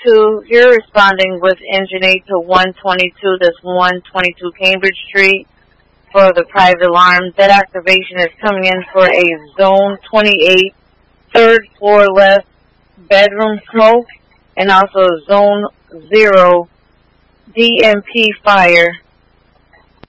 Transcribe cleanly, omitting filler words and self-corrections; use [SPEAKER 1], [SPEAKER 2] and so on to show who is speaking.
[SPEAKER 1] 2, you're responding with engine 8 to 122, that's 122 Cambridge Street, for the private alarm. That activation is coming in for a Zone 28, third floor left, bedroom smoke, and also Zone 0 DMP fire